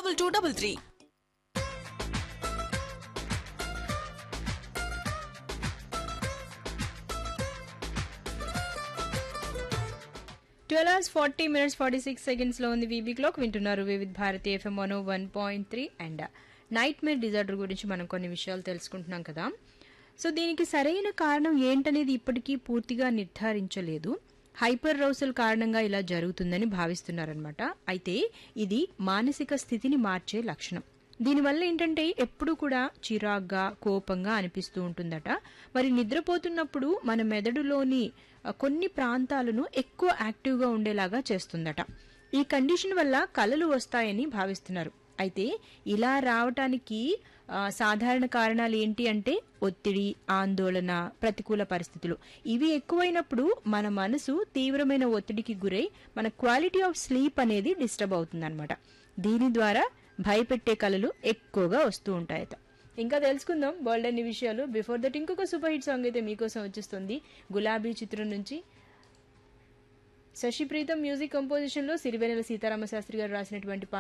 9223. 12 hours 40 minutes 46 seconds లో ఉంది VB clock వింటున్నారు Vividh Bharati FM 101.3 and night Meyer disorder గురించి మనం కొన్ని విషయాలు తెలుసుకుంటున్నాం కదా. సో దీనికి సరైన కారణం ఏంటనేది ఇప్పటికీ పూర్తిగా నిర్ధారించలేదు. హైపర్ రౌసల్ కారణంగా ఇలా జరుగుతుందని భావిస్తున్నారనమాట. అయితే ఇది మానసిక స్థితిని మార్చే లక్షణం. దీనివల్ల ఏంటంటే ఎప్పుడు కూడా చిరాగ్గా కోపంగా అనిపిస్తూ ఉంటుందట. మరి నిద్రపోతున్నప్పుడు మన మెదడులోని కొన్ని ప్రాంతాలను ఎక్కువ యాక్టివ్గా ఉండేలాగా చేస్తుందట. ఈ కండిషన్ వల్ల కలలు వస్తాయని భావిస్తున్నారు. అయితే ఇలా రావటానికి సాధారణ కారణాలు ఏంటి అంటే ఒత్తిడి, ఆందోళన, ప్రతికూల పరిస్థితులు ఇవి ఎక్కువైనప్పుడు మన మనసు తీవ్రమైన ఒత్తిడికి గురై మన క్వాలిటీ ఆఫ్ స్లీప్ అనేది డిస్టర్బ్ అవుతుందన్నమాట. దీని ద్వారా భయపెట్టే కలలు ఎక్కువగా వస్తూ ఉంటాయట. ఇంకా తెలుసుకుందాం వరల్డ్ అన్ని విషయాలు. బిఫోర్ దట్ ఇంకొక సూపర్ హిట్ సాంగ్ అయితే మీకోసం వచ్చేస్తుంది. గులాబీ చిత్రం నుంచి శశి ప్రీతం మ్యూజిక్ కంపోజిషన్ లో సిరివెన్నెల సీతారామ శాస్త్రి గారు రాసినటువంటి